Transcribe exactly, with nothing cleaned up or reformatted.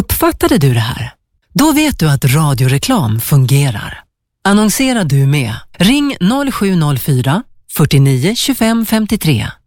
Uppfattade du det här? Då vet du att radioreklam fungerar. Annonserar du med? Ring noll sju noll fyra, fyrtionio tjugofem femtiotre.